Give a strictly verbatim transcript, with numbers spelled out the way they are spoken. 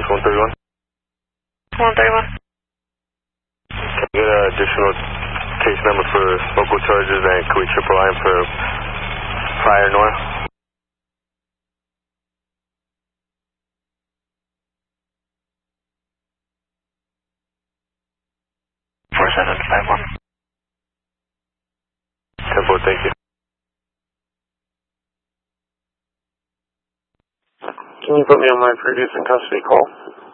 one thirty-one. one thirty-one. Can I get an additional case number for local charges, and can we triple line for prior Nora? four seven five one. Tempo, thank you. Can you put me on my previous in custody call?